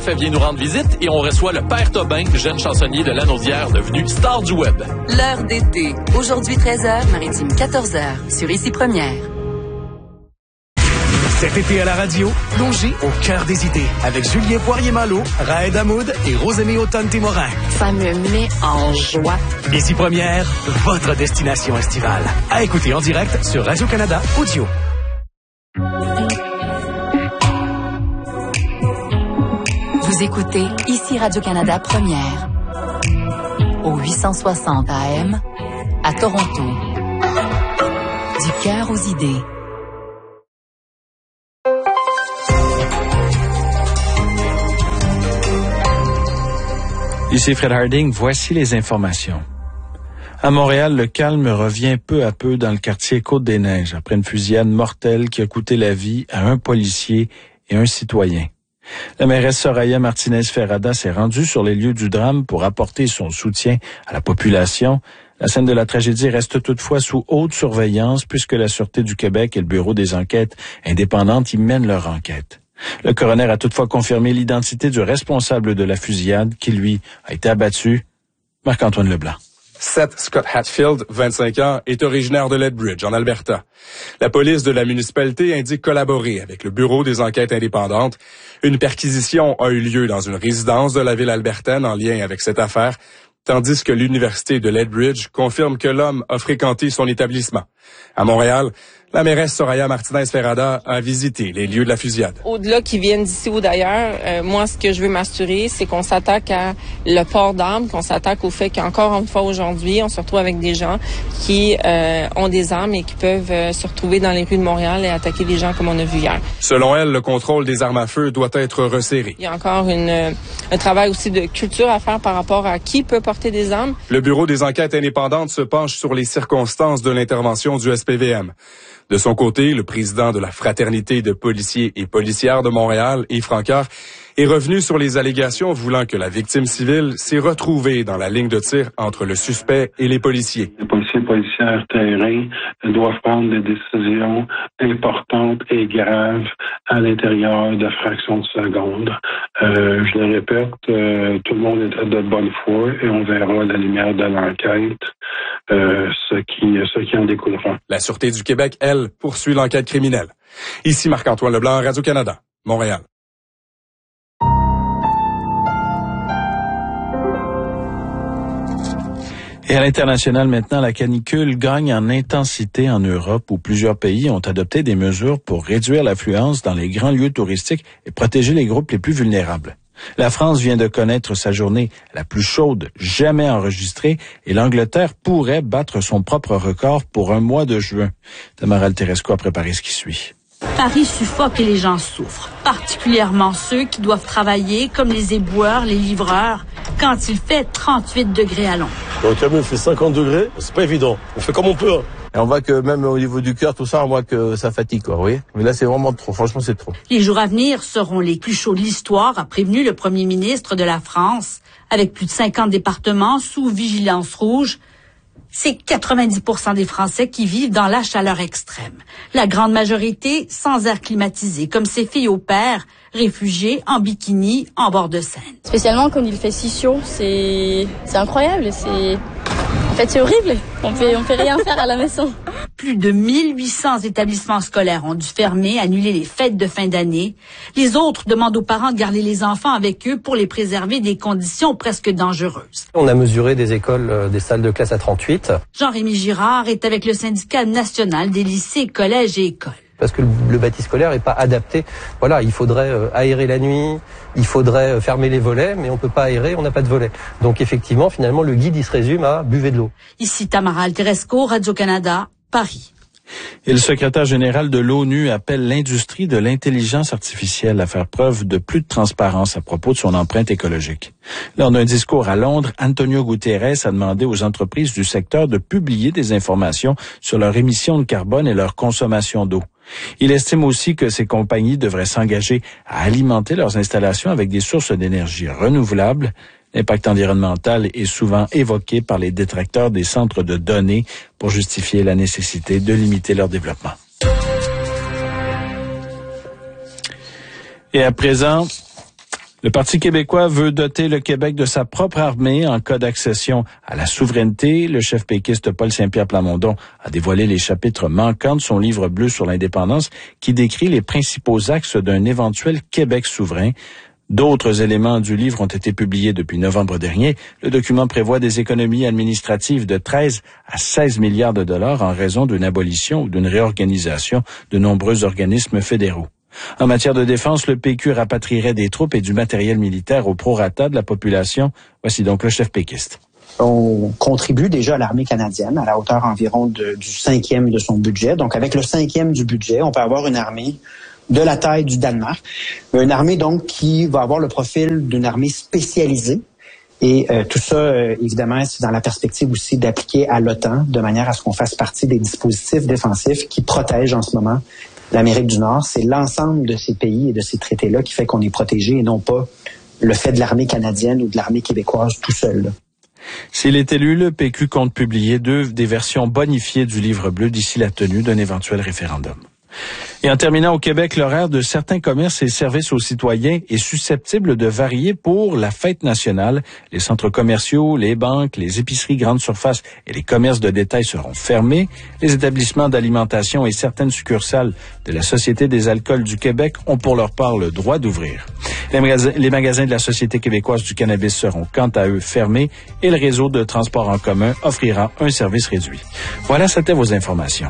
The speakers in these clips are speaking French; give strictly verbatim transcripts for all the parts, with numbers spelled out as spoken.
F vient nous rendre visite et on reçoit le Père Tobin, jeune chansonnier de Lanaudière devenu star du web. L'heure d'été. Aujourd'hui treize heures, maritime quatorze heures, sur Ici Première. Cet été à la radio, plongez au cœur des idées avec Julien Poirier-Malo, Raed Hamoud et Rosemée Automne-Témorin. Ça me met en joie. Ici Première, votre destination estivale. À écouter en direct sur Radio-Canada Audio. Vous écoutez Ici Radio-Canada Première. Au huit cent soixante A M, à Toronto. Du cœur aux idées. Ici Fred Harding, voici les informations. À Montréal, le calme revient peu à peu dans le quartier Côte-des-Neiges après une fusillade mortelle qui a coûté la vie à un policier et un citoyen. La mairesse Soraya Martinez-Ferrada s'est rendue sur les lieux du drame pour apporter son soutien à la population. La scène de la tragédie reste toutefois sous haute surveillance puisque la Sûreté du Québec et le Bureau des enquêtes indépendantes y mènent leur enquête. Le coroner a toutefois confirmé l'identité du responsable de la fusillade qui, lui, a été abattu. Marc-Antoine Leblanc. Seth Scott Hatfield, vingt-cinq ans, est originaire de Lethbridge, en Alberta. La police de la municipalité indique collaborer avec le Bureau des enquêtes indépendantes. Une perquisition a eu lieu dans une résidence de la ville albertaine en lien avec cette affaire, tandis que l'Université de Lethbridge confirme que l'homme a fréquenté son établissement. À Montréal, la mairesse Soraya Martinez-Ferrada a visité les lieux de la fusillade. Au-delà qu'ils viennent d'ici ou d'ailleurs, euh, moi, ce que je veux m'assurer, c'est qu'on s'attaque à le port d'armes, qu'on s'attaque au fait qu'encore une fois aujourd'hui, on se retrouve avec des gens qui euh, ont des armes et qui peuvent euh, se retrouver dans les rues de Montréal et attaquer des gens comme on a vu hier. Selon elle, le contrôle des armes à feu doit être resserré. Il y a encore une, un travail aussi de culture à faire par rapport à qui peut porter des armes. Le Bureau des enquêtes indépendantes se penche sur les circonstances de l'intervention du S P V M. De son côté, le président de la Fraternité de policiers et policières de Montréal, Yves Francoeur, est revenu sur les allégations voulant que la victime civile s'est retrouvée dans la ligne de tir entre le suspect et les policiers. Les policiers et policières terrain doivent prendre des décisions importantes et graves à l'intérieur de fractions de secondes. Euh, je le répète, euh, tout le monde était de bonne foi et on verra à la lumière de l'enquête euh, ce qui, ce qui en découlera. La Sûreté du Québec, elle, poursuit l'enquête criminelle. Ici Marc-Antoine Leblanc, Radio-Canada, Montréal. Et à l'international maintenant, la canicule gagne en intensité en Europe où plusieurs pays ont adopté des mesures pour réduire l'affluence dans les grands lieux touristiques et protéger les groupes les plus vulnérables. La France vient de connaître sa journée la plus chaude jamais enregistrée et l'Angleterre pourrait battre son propre record pour un mois de juin. Tamara Teresco a préparé ce qui suit. Paris suffoque et les gens souffrent, particulièrement ceux qui doivent travailler comme les éboueurs, les livreurs, quand il fait trente-huit degrés à l'ombre. Dans le camion, il fait cinquante degrés, c'est pas évident. On fait comme on peut. Hein. Et on voit que même au niveau du cœur, tout ça, on voit que ça fatigue, quoi, vous voyez. Mais là, c'est vraiment trop. Franchement, c'est trop. Les jours à venir seront les plus chauds de l'histoire, a prévenu le premier ministre de la France. Avec plus de cinquante départements sous vigilance rouge, c'est quatre-vingt-dix pour cent des Français qui vivent dans la chaleur extrême. La grande majorité sans air climatisé, comme ces filles au père, réfugiées en bikini en bord de Seine. Spécialement quand il fait si chaud, c'est c'est incroyable, c'est en fait c'est horrible. On peut on peut rien faire à la maison. Plus de mille huit cents établissements scolaires ont dû fermer, annuler les fêtes de fin d'année. Les autres demandent aux parents de garder les enfants avec eux pour les préserver des conditions presque dangereuses. On a mesuré des écoles, euh, des salles de classe à trente-huit. Jean-Rémy Girard est avec le syndicat national des lycées, collèges et écoles. Parce que le, le bâti scolaire n'est pas adapté. Voilà, il faudrait euh, aérer la nuit, il faudrait euh, fermer les volets, mais on peut pas aérer, on n'a pas de volets. Donc effectivement, finalement, le guide, il se résume à buvez de l'eau. Ici Tamara Teresco, Radio-Canada, Paris. Et le secrétaire général de l'ONU appelle l'industrie de l'intelligence artificielle à faire preuve de plus de transparence à propos de son empreinte écologique. Lors d'un discours à Londres, Antonio Guterres a demandé aux entreprises du secteur de publier des informations sur leur émission de carbone et leur consommation d'eau. Il estime aussi que ces compagnies devraient s'engager à alimenter leurs installations avec des sources d'énergie renouvelables. L'impact environnemental est souvent évoqué par les détracteurs des centres de données pour justifier la nécessité de limiter leur développement. Et à présent, Le Parti québécois veut doter le Québec de sa propre armée en cas d'accession à la souveraineté. Le chef péquiste Paul Saint-Pierre Plamondon a dévoilé les chapitres manquants de son livre bleu sur l'indépendance qui décrit les principaux axes d'un éventuel Québec souverain. D'autres éléments du livre ont été publiés depuis novembre dernier. Le document prévoit des économies administratives de treize à seize milliards de dollars en raison d'une abolition ou d'une réorganisation de nombreux organismes fédéraux. En matière de défense, le P Q rapatrierait des troupes et du matériel militaire au prorata de la population. Voici donc le chef péquiste. On contribue déjà à l'armée canadienne à la hauteur environ de, du cinquième de son budget. Donc, avec le cinquième du budget, on peut avoir une armée de la taille du Danemark. Une armée, donc, qui va avoir le profil d'une armée spécialisée. Et euh, tout ça, euh, évidemment, c'est dans la perspective aussi d'appliquer à l'OTAN, de manière à ce qu'on fasse partie des dispositifs défensifs qui protègent en ce moment l'Amérique du Nord. C'est l'ensemble de ces pays et de ces traités-là qui fait qu'on est protégé et non pas le fait de l'armée canadienne ou de l'armée québécoise tout seul. Là. S'il est élu, le P Q compte publier deux des versions bonifiées du livre bleu d'ici la tenue d'un éventuel référendum. Et en terminant au Québec, l'horaire de certains commerces et services aux citoyens est susceptible de varier pour la fête nationale. Les centres commerciaux, les banques, les épiceries grandes surfaces et les commerces de détail seront fermés. Les établissements d'alimentation et certaines succursales de la Société des alcools du Québec ont pour leur part le droit d'ouvrir. Les magasins, les magasins de la Société québécoise du cannabis seront quant à eux fermés et le réseau de transport en commun offrira un service réduit. Voilà, c'était vos informations.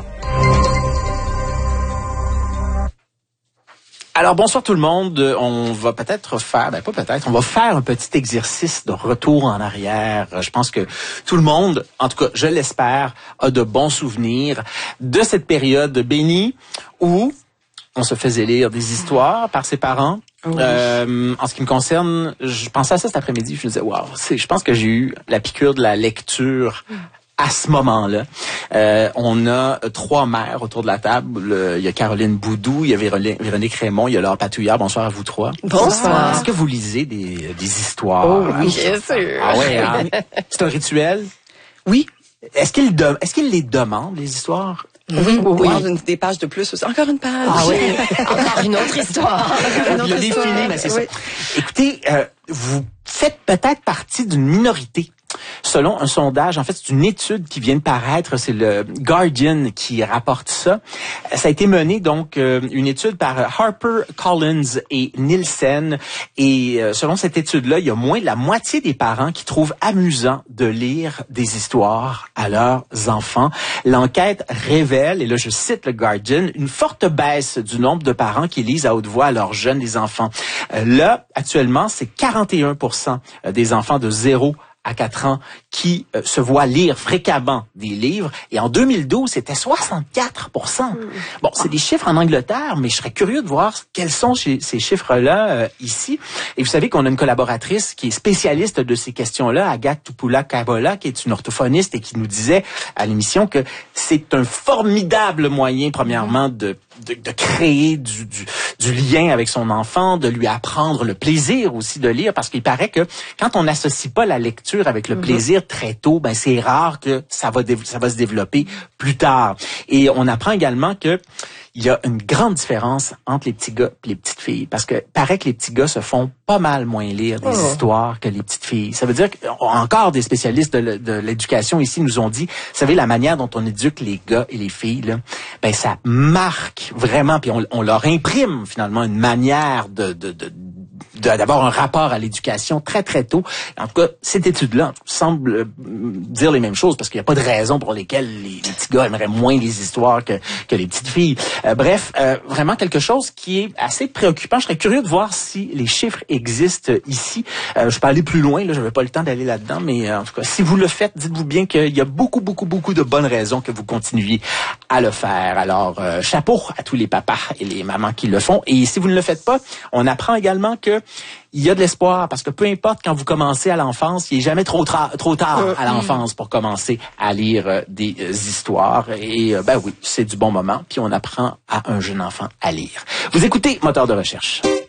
Alors, bonsoir tout le monde. On va peut-être faire, ben pas peut-être, on va faire un petit exercice de retour en arrière. Je pense que tout le monde, en tout cas, je l'espère, a de bons souvenirs de cette période bénie où on se faisait lire des histoires par ses parents. Oui. Euh, en ce qui me concerne, je pensais à ça cet après-midi. Je me disais, waouh, c'est, je pense que j'ai eu la piqûre de la lecture à ce moment-là. Euh, on a trois mères autour de la table. Le, il y a Caroline Boudou, il y a Véronique, Véronique Raymond, il y a Laure Patouillard. Bonsoir à vous trois. Bonsoir. Est-ce que vous lisez des, des histoires? Oh oui, bien sûr. Ah ouais, hein? C'est un rituel? Oui. Est-ce qu'il de, est-ce qu'il les demande, les histoires? Oui, oui. Une, des pages de plus aussi. Encore une page. Ah oui. Encore une autre histoire. Une autre le livre fini, mais c'est oui. ça. Écoutez, euh, vous faites peut-être partie d'une minorité. Selon un sondage, en fait, c'est une étude qui vient de paraître, c'est le Guardian qui rapporte ça. Ça a été mené, donc, euh, une étude par Harper Collins et Nielsen. Et euh, selon cette étude-là, il y a moins de la moitié des parents qui trouvent amusant de lire des histoires à leurs enfants. L'enquête révèle, et là je cite le Guardian, une forte baisse du nombre de parents qui lisent à haute voix à leurs jeunes les enfants. Euh, là, actuellement, c'est quarante et un pour cent des enfants de zéro à quatre ans qui euh, se voient lire fréquemment des livres. Et en deux mille douze, c'était soixante-quatre pour cent. Mmh. Bon, c'est des chiffres en Angleterre, mais je serais curieux de voir quels sont ces, ces chiffres-là euh, ici. Et vous savez qu'on a une collaboratrice qui est spécialiste de ces questions-là, Agathe Tupula-Kabola, qui est une orthophoniste et qui nous disait à l'émission que c'est un formidable moyen, premièrement, de De, de créer du, du, du lien avec son enfant, de lui apprendre le plaisir aussi de lire, parce qu'il paraît que quand on n'associe pas la lecture avec le mm-hmm. plaisir très tôt, ben c'est rare que ça va dé- ça va se développer plus tard. Et on apprend également que il y a une grande différence entre les petits gars et les petites filles, parce que paraît que les petits gars se font pas mal moins lire des oh. histoires que les petites filles. Ça veut dire qu'encore des spécialistes de, de l'éducation ici nous ont dit, vous savez, la manière dont on éduque les gars et les filles, là, ben ça marque vraiment, puis on, on leur imprime finalement une manière de, de, de d'avoir un rapport à l'éducation très, très tôt. En tout cas, cette étude-là semble dire les mêmes choses parce qu'il n'y a pas de raison pour lesquelles les, les petits gars aimeraient moins les histoires que, que les petites filles. Euh, bref, euh, vraiment quelque chose qui est assez préoccupant. Je serais curieux de voir si les chiffres existent ici. Euh, je peux aller plus loin, là, je n'avais pas le temps d'aller là-dedans, mais euh, en tout cas, si vous le faites, dites-vous bien qu'il y a beaucoup, beaucoup, beaucoup de bonnes raisons que vous continuiez à le faire. Alors, euh, chapeau à tous les papas et les mamans qui le font. Et si vous ne le faites pas, on apprend également que il y a de l'espoir, parce que peu importe quand vous commencez à l'enfance, il n'est jamais trop, tra- trop tard à l'enfance pour commencer à lire euh, des euh, histoires. Et euh, ben oui, c'est du bon moment, puis on apprend à un jeune enfant à lire. Vous écoutez Moteur de recherche.